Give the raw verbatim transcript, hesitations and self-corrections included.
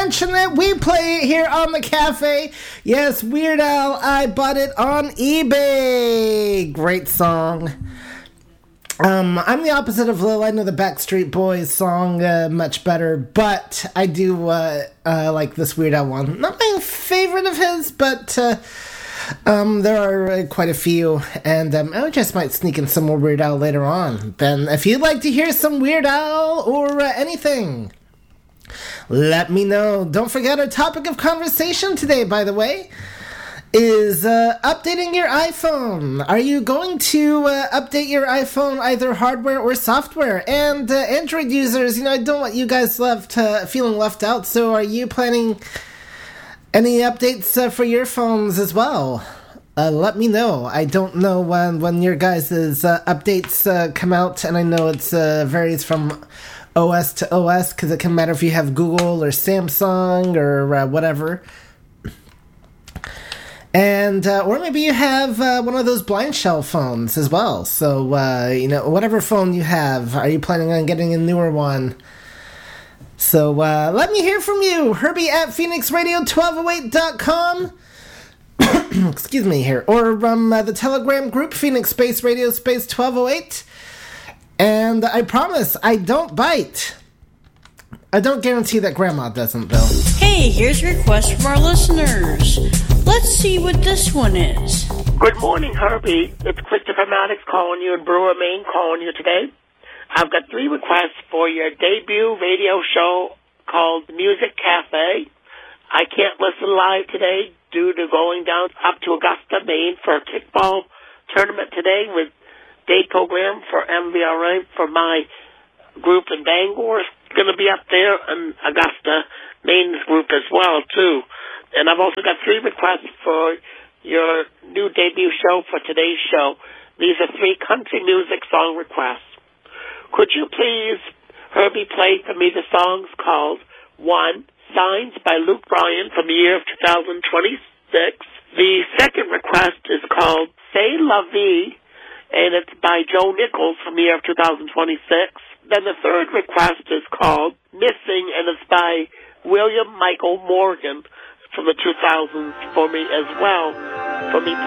mention it, we play it here on the cafe. Yes, Weird Al, I bought it on eBay. Great song. Um, I'm the opposite of Lil. I know the Backstreet Boys song uh, much better, but I do uh, uh, like this Weird Al one. Not my favorite of his, but uh, um, there are uh, quite a few, and um, I just might sneak in some more Weird Al later on. Then, if you'd like to hear some Weird Al or uh, anything, let me know. Don't forget our topic of conversation today, by the way, is uh, updating your iPhone. Are you going to uh, update your iPhone, either hardware or software? And uh, Android users, you know, I don't want you guys left uh, feeling left out, so are you planning any updates uh, for your phones as well? Uh, let me know. I don't know when, when your guys' uh, updates uh, come out, and I know it uh, varies from O S to O S, because it can matter if you have Google or Samsung or uh, whatever. And, uh, or maybe you have uh, one of those blind shell phones as well. So, uh, you know, whatever phone you have, are you planning on getting a newer one? So, uh, let me hear from you. Herbie at phoenix radio twelve oh eight dot com. Excuse me here. Or um, uh, the Telegram group, Phoenix Space Radio Space twelve oh eight. And I promise, I don't bite. I don't guarantee that Grandma doesn't, though. Hey, here's a request from our listeners. Let's see what this one is. Good morning, Herbie. It's Christopher Maddox calling you in Brewer, Maine, calling you today. I've got three requests for your debut radio show called Music Cafe. I can't listen live today due to going down up to Augusta, Maine for a kickball tournament today with day program for M V R A for my group in Bangor. It's going to be up there in Augusta, Maine's group as well, too. And I've also got three requests for your new debut show for today's show. These are three country music song requests. Could you please, Herbie, play for me the songs called One, Signs by Luke Bryan from the year of two thousand twenty-six. The second request is called C'est La Vie, and it's by Joe Nichols from the year of two thousand twenty-six. Then the third request is called Missing, and it's by William Michael Morgan from the two thousands for me as well. For me